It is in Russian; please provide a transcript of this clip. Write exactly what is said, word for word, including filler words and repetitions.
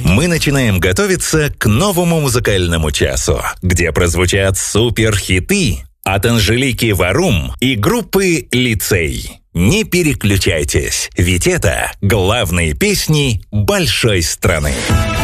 Мы начинаем готовиться к новому музыкальному часу, где прозвучат суперхиты от Анжелики Варум и группы «Лицей». Не переключайтесь, ведь это главные песни большой страны.